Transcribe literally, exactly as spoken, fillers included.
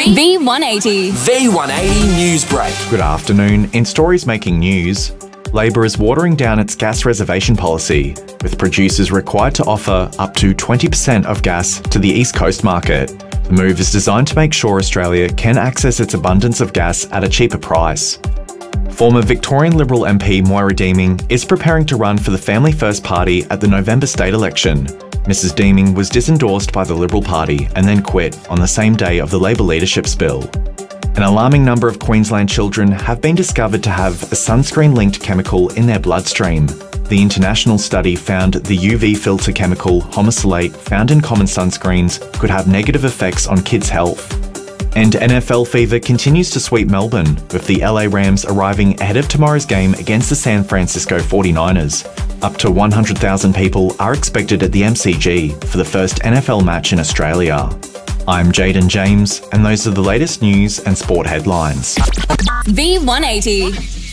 V one eighty. V one eighty News Break. Good afternoon. In stories making news, Labor is watering down its gas reservation policy, with producers required to offer up to twenty percent of gas to the East Coast market. The move is designed to make sure Australia can access its abundance of gas at a cheaper price. Former Victorian Liberal M P Moira Deeming is preparing to run for the Family First Party at the November state election. Missus Deeming was disendorsed by the Liberal Party and then quit on the same day of the Labor leadership spill. An alarming number of Queensland children have been discovered to have a sunscreen-linked chemical in their bloodstream. The international study found the U V filter chemical homosalate found in common sunscreens could have negative effects on kids' health. And N F L fever continues to sweep Melbourne, with the L A Rams arriving ahead of tomorrow's game against the San Francisco forty-niners. Up to one hundred thousand people are expected at the M C G for the first N F L match in Australia. I'm Jaden James, and those are the latest news and sport headlines. V one eighty.